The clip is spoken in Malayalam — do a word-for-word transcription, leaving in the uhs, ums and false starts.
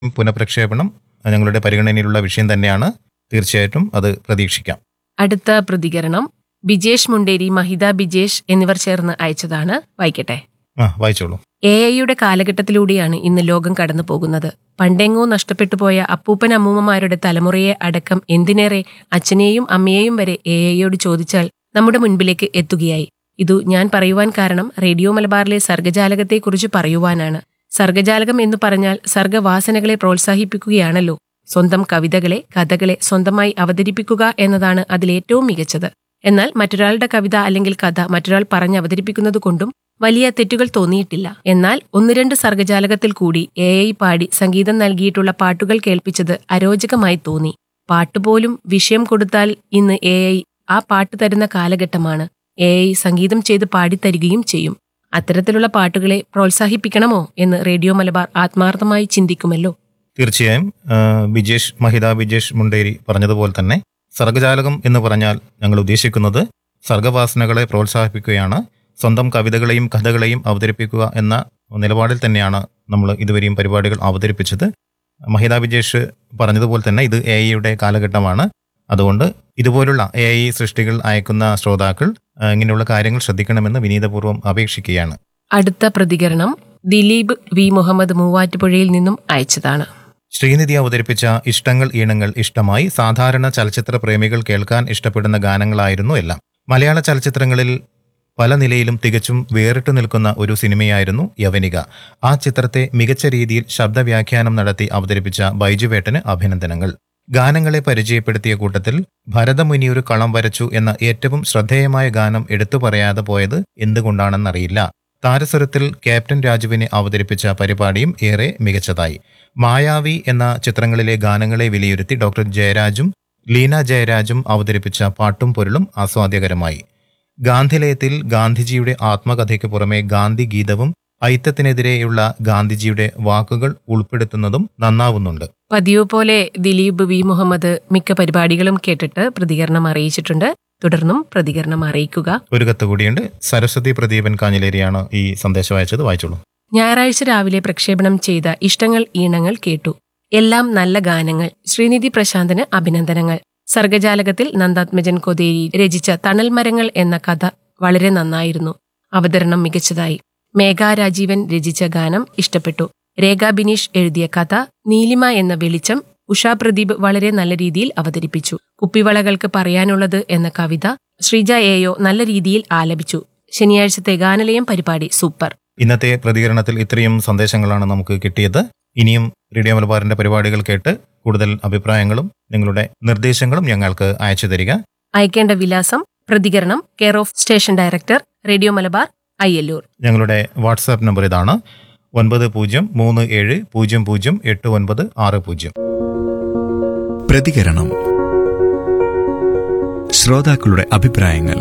പുനഃപ്രക്ഷേപണം ഞങ്ങളുടെ പരിഗണനയിലുള്ള വിഷയം തന്നെയാണ്. തീർച്ചയായിട്ടും അത് പ്രതീക്ഷിക്കാം. അടുത്ത പ്രതികരണം ബിജേഷ് മുണ്ടേരി, മഹിത ബിജേഷ് എന്നിവർ ചേർന്ന് അയച്ചതാണ്. വായിക്കട്ടെ. ആ വായിച്ചോളൂ. എ ഐയുടെ കാലഘട്ടത്തിലൂടെയാണ് ഇന്ന് ലോകം കടന്നു പോകുന്നത്. പണ്ടെങ്ങോ നഷ്ടപ്പെട്ടു പോയ അപ്പൂപ്പൻ അമ്മൂമ്മമാരുടെ തലമുറയെ അടക്കം എന്തിനേറെ അച്ഛനെയും അമ്മയെയും വരെ എ ഐയോട് ചോദിച്ചാൽ നമ്മുടെ മുൻപിലേക്ക് എത്തുകയായി. ഇതു ഞാൻ പറയുവാൻ കാരണം റേഡിയോ മലബാറിലെ സർഗജാലകത്തെക്കുറിച്ച് പറയുവാനാണ്. സർഗജാലകം എന്നു പറഞ്ഞാൽ സർഗവാസനകളെ പ്രോത്സാഹിപ്പിക്കുകയാണല്ലോ. സ്വന്തം കവിതകളെ, കഥകളെ സ്വന്തമായി അവതരിപ്പിക്കുക എന്നതാണ് അതിലേറ്റവും മികച്ചത്. എന്നാൽ മറ്റൊരാളുടെ കവിത അല്ലെങ്കിൽ കഥ മറ്റൊരാൾ പറഞ്ഞ് അവതരിപ്പിക്കുന്നത് കൊണ്ടും വലിയ തെറ്റുകൾ തോന്നിയിട്ടില്ല. എന്നാൽ ഒന്ന് രണ്ട് സർഗജാലകത്തിൽ കൂടി എ ഐ പാടി സംഗീതം നൽകിയിട്ടുള്ള പാട്ടുകൾ കേൾപ്പിച്ചത് അരോചകമായി തോന്നി. പാട്ടുപോലും വിഷയം കൊടുത്താൽ ഇന്ന് എ ഐ ആ പാട്ട് തരുന്ന കാലഘട്ടമാണ്. എ ഐ സംഗീതം ചെയ്ത് പാടിത്തരികയും ചെയ്യും. അത്തരത്തിലുള്ള പാട്ടുകളെ പ്രോത്സാഹിപ്പിക്കണമോ എന്ന് റേഡിയോ മലബാർ ആത്മാർത്ഥമായി ചിന്തിക്കുമല്ലോ. തീർച്ചയായും ബിജേഷ് മഹിത ബിജേഷ് മുണ്ടേരി പറഞ്ഞതുപോലെ തന്നെ സർഗജാലകം എന്ന് പറഞ്ഞാൽ ഞങ്ങൾ ഉദ്ദേശിക്കുന്നത് സർഗവാസനകളെ പ്രോത്സാഹിപ്പിക്കുകയാണ്. സ്വന്തം കവിതകളെയും കഥകളെയും അവതരിപ്പിക്കുക എന്ന നിലപാടിൽ തന്നെയാണ് നമ്മൾ ഇതുവരെയും പരിപാടികൾ അവതരിപ്പിച്ചത്. മഹിത ബിജേഷ് പറഞ്ഞതുപോലെ തന്നെ ഇത് എ ഐയുടെ കാലഘട്ടമാണ്. അതുകൊണ്ട് ഇതുപോലുള്ള എ ഐ സൃഷ്ടികൾ അയക്കുന്ന ശ്രോതാക്കൾ ഇങ്ങനെയുള്ള കാര്യങ്ങൾ ശ്രദ്ധിക്കണമെന്ന് വിനീതപൂർവ്വം അപേക്ഷിക്കുകയാണ്. അടുത്ത പ്രതികരണം ദിലീപ് വി മുഹമ്മദ് മൂവാറ്റുപുഴയിൽ നിന്നും അയച്ചതാണ്. ശ്രീനിധി അവതരിപ്പിച്ച ഇഷ്ടങ്ങൾ ഈണങ്ങൾ ഇഷ്ടമായി. സാധാരണ ചലച്ചിത്ര പ്രേമികൾ കേൾക്കാൻ ഇഷ്ടപ്പെടുന്ന ഗാനങ്ങളായിരുന്നു എല്ലാം. മലയാള ചലച്ചിത്രങ്ങളിൽ പല നിലയിലും തികച്ചും വേറിട്ടു നിൽക്കുന്ന ഒരു സിനിമയായിരുന്നു യവനിക. ആ ചിത്രത്തെ മികച്ച രീതിയിൽ ശബ്ദവ്യാഖ്യാനം നടത്തി അവതരിപ്പിച്ച ബൈജുവേട്ടന് അഭിനന്ദനങ്ങൾ. ഗാനങ്ങളെ പരിചയപ്പെടുത്തിയ കൂട്ടത്തിൽ ഭരതമുനിയൊരു കളം വരച്ചു എന്ന ഏറ്റവും ശ്രദ്ധേയമായ ഗാനം എടുത്തു പറയാതെ പോയത് എന്തുകൊണ്ടാണെന്നറിയില്ല. താരസ്വരത്തിൽ ക്യാപ്റ്റൻ രാജുവിനെ അവതരിപ്പിച്ച പരിപാടിയും ഏറെ മികച്ചതായി. മായാവി എന്ന ചിത്രങ്ങളിലെ ഗാനങ്ങളെ വിലയിരുത്തി ഡോക്ടർ ജയരാജും ലീന ജയരാജും അവതരിപ്പിച്ച പാട്ടും പൊരുളും ആസ്വാദ്യകരമായി. ഗാന്ധിലയത്തിൽ ഗാന്ധിജിയുടെ ആത്മകഥയ്ക്ക് പുറമെ ഗാന്ധി ഗീതവും ഐത്തത്തിനെതിരെയുള്ള ഗാന്ധിജിയുടെ വാക്കുകൾ ഉൾപ്പെടുത്തുന്നതും നന്നാവുന്നുണ്ട്. പതിവ് പോലെ ദിലീപ് വി മുഹമ്മദ് മിക്ക പരിപാടികളും കേട്ടിട്ട് പ്രതികരണം അറിയിച്ചിട്ടുണ്ട്. തുടർന്നും പ്രതികരണം അറിയിക്കുക. ഒരു കത്ത് കൂടിയുണ്ട്. സരസ്വതി പ്രദീപൻ കാഞ്ഞിലേരിയാണ് ഈ സന്ദേശം അയച്ചത്. വായിച്ചോളൂ. ഞായറാഴ്ച രാവിലെ പ്രക്ഷേപണം ചെയ്ത ഇഷ്ടങ്ങൾ ഈണങ്ങൾ കേട്ടു. എല്ലാം നല്ല ഗാനങ്ങൾ. ശ്രീനിധി പ്രശാന്തന് അഭിനന്ദനങ്ങൾ. സർഗജാലകത്തിൽ നന്ദാത്മജൻ കൊതേരി രചിച്ച തണൽ മരങ്ങൾ എന്ന കഥ വളരെ നന്നായിരുന്നു. അവതരണം മികച്ചതായി. മേഘ രാജീവൻ രചിച്ച ഗാനം ഇഷ്ടപ്പെട്ടു. രേഖ ബിനീഷ് എഴുതിയ കഥ നീലിമ എന്ന വെളിച്ചം ഉഷാ പ്രദീപ് വളരെ നല്ല രീതിയിൽ അവതരിപ്പിച്ചു. കുപ്പിവളകൾക്ക് പറയാനുള്ളത് എന്ന കവിത ശ്രീജ എയോ നല്ല രീതിയിൽ ആലപിച്ചു. ശനിയാഴ്ചത്തെ ഗാനലയം പരിപാടി സൂപ്പർ. ഇന്നത്തെ പ്രതികരണത്തിൽ ഇത്രയും സന്ദേശങ്ങളാണ് നമുക്ക് കിട്ടിയത്. ഇനിയും റേഡിയോ മലബാറിന്റെ പരിപാടികൾ കേട്ട് കൂടുതൽ അഭിപ്രായങ്ങളും നിങ്ങളുടെ നിർദ്ദേശങ്ങളും ഞങ്ങൾക്ക് അയച്ചു തരിക. അയക്കേണ്ട വിലാസം പ്രതികരണം, care of station director, radio Malabar, Ayyallur. ഞങ്ങളുടെ വാട്സാപ്പ് നമ്പർ ഇതാണ്: ഒൻപത് പൂജ്യം മൂന്ന് ഏഴ് പൂജ്യം പൂജ്യം എട്ട് ഒൻപത് ആറ് പൂജ്യം. പ്രതികരണം. ശ്രോതാക്കളുടെ അഭിപ്രായങ്ങൾ.